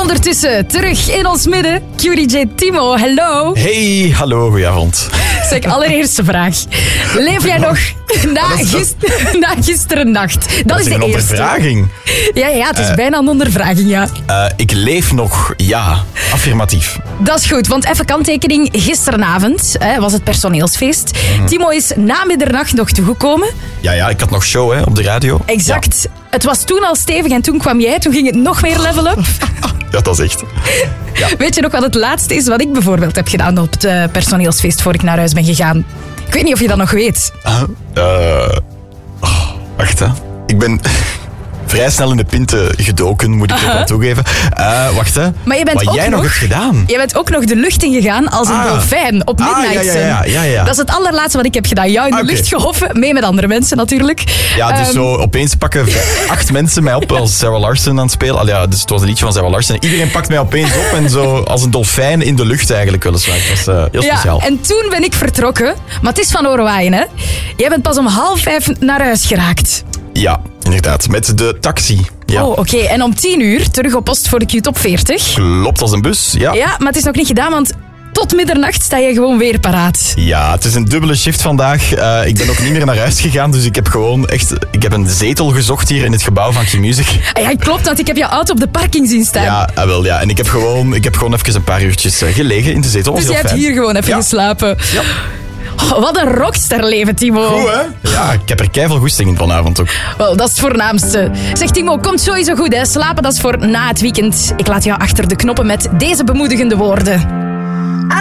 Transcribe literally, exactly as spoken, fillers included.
Ondertussen, terug in ons midden, Q D J Timo, hello. Hey, hallo, goedenavond. Zeg, allereerste vraag. Leef jij nog na, gist- na gisteren nacht? Dat, Dat is is de een eerste. ondervraging. Ja, ja, het is Uh, bijna een ondervraging, ja. Uh, ik leef nog, ja. Affirmatief. Dat is goed, want even kanttekening. Gisteravond hè, was het personeelsfeest. Mm. Timo is na middernacht nog toegekomen. Ja, ja, ik had nog show hè, op de radio. Exact. Het was toen al stevig en toen kwam jij. Toen ging het nog meer level up. Ja, dat is echt. Ja. Weet je nog wat het laatste is wat ik bijvoorbeeld heb gedaan op het uh, personeelsfeest voor ik naar huis ben gegaan? Ik weet niet of je dat nog weet. Uh, uh, oh, wacht, hè. Ik ben vrij snel in de pinten gedoken, moet ik ook wel toegeven. Uh, wacht, hè. Maar je bent wat ook jij nog nog hebt gedaan. Je bent ook nog de lucht ingegaan als een Ah. dolfijn op Ah, Midnight ja, Sun. ja, ja, ja, ja. Dat is het allerlaatste wat ik heb gedaan. Jou in de Ah, oké. lucht gehoffen, mee met andere mensen natuurlijk. Ja, dus Ehm, zo opeens pakken v- acht mensen mij op als Sarah Larson aan het spelen. Al ja, dus het was een liedje van Sarah Larson. Iedereen pakt mij opeens op en zo als een dolfijn in de lucht eigenlijk weliswaar. Dat was uh, heel Ja, speciaal. en toen ben ik vertrokken. Maar het is van oorwaaien, hè. Jij bent pas om half vijf naar huis geraakt. Ja, inderdaad. Met de taxi. Ja. Oh, oké. En om tien uur terug op post voor de Q-top veertig. Klopt als een bus, ja. Ja, maar het is nog niet gedaan, want tot middernacht sta je gewoon weer paraat. Ja, het is een dubbele shift vandaag. Uh, ik ben ook niet meer naar huis gegaan, dus ik heb gewoon echt... Ik heb een zetel gezocht hier in het gebouw van Q-Music. Ah ja, klopt, want ik heb jouw auto op de parking zien staan. Ja, ah, wel, ja. En ik heb gewoon, ik heb gewoon even een paar uurtjes uh, gelegen in de zetel. Dus Was je heel hebt fijn. hier gewoon even Ja. geslapen. Ja. Oh, wat een rocksterleven, Timo. Goed, hè? Ja, ik heb er keiveel goesting in vanavond ook. Wel, dat is het voornaamste. Zeg Timo, komt sowieso goed, hè. Slapen, dat is voor na het weekend. Ik laat jou achter de knoppen met deze bemoedigende woorden.